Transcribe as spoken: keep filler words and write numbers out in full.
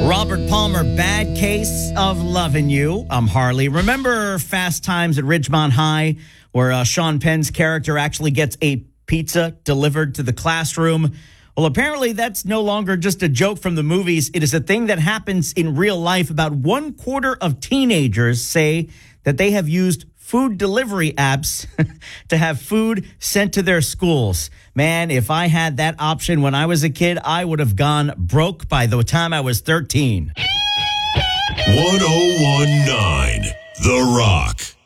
Robert Palmer, Bad Case of Loving You. I'm Harley. Remember Fast Times at Ridgemont High, where uh, Sean Penn's character actually gets a pizza delivered to the classroom? Well, apparently that's no longer just a joke from the movies. It is a thing that happens in real life. About one quarter of teenagers say that they have used food delivery apps to have food sent to their schools. Man, if I had that option when I was a kid, I would have gone broke by the time I was thirteen. one oh one point nine The Rock.